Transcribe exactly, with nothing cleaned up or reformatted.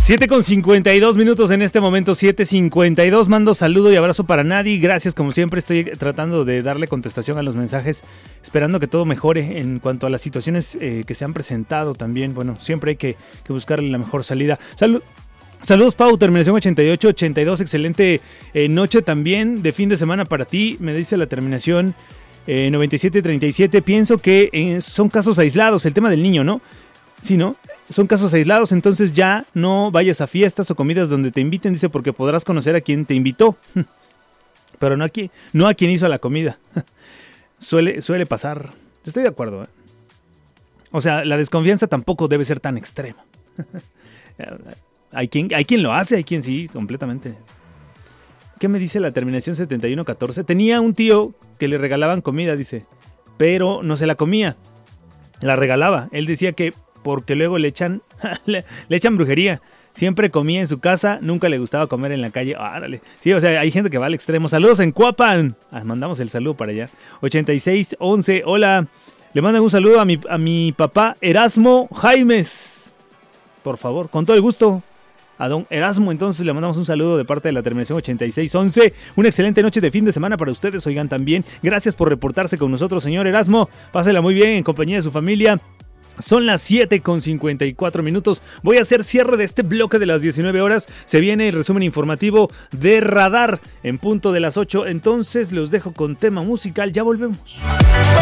siete con cincuenta y dos minutos en este momento, siete cincuenta y dos. Mando saludo y abrazo para Nadi. Gracias, como siempre, estoy tratando de darle contestación a los mensajes, esperando que todo mejore en cuanto a las situaciones eh, que se han presentado también. Bueno, siempre hay que, que buscarle la mejor salida. Salud. Saludos, Pau, terminación ochenta y ocho ochenta y dos, excelente eh, noche también de fin de semana para ti, me dice la terminación eh, noventa y siete treinta y siete, pienso que eh, son casos aislados, el tema del niño, ¿no? Sí, ¿no? Son casos aislados, entonces ya no vayas a fiestas o comidas donde te inviten, dice, porque podrás conocer a quien te invitó, pero no a quien, no a quien hizo la comida, suele, suele pasar, estoy de acuerdo, ¿eh? O sea, la desconfianza tampoco debe ser tan extrema. Hay quien, hay quien lo hace, hay quien sí, completamente. ¿Qué me dice la terminación setenta y uno catorce? Tenía un tío que le regalaban comida, dice, pero no se la comía, la regalaba. Él decía que porque luego le echan, le, le echan brujería. Siempre comía en su casa, nunca le gustaba comer en la calle. ¡Árale! Sí, o sea, hay gente que va al extremo. Saludos en Cuapan. Ah, mandamos el saludo para allá. ochenta y seis once, hola. Le mandan un saludo a mi, a mi papá Erasmo Jaimes. Por favor, con todo el gusto. A don Erasmo, entonces le mandamos un saludo de parte de la terminación ochenta y seis once. Una excelente noche de fin de semana para ustedes, oigan, también. Gracias por reportarse con nosotros, señor Erasmo. Pásela muy bien en compañía de su familia. Son las siete con cincuenta y cuatro minutos. Voy a hacer cierre de este bloque de las diecinueve horas. Se viene el resumen informativo de Radar en punto de las ocho. Entonces los dejo con tema musical. Ya volvemos.